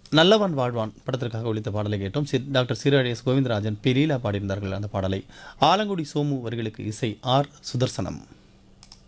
நல்லவன் வாழ்வான் படத்திற்காக ஒலித்த பாடலை கேட்டோம். Doctor Sirkazhi S Govindarajan, B லீலா பாடியிருந்தார்கள் அந்த பாடலை. ஆலங்குடி சோமு வரிகளுக்கு இசை ஆர் சுதர்சனம்.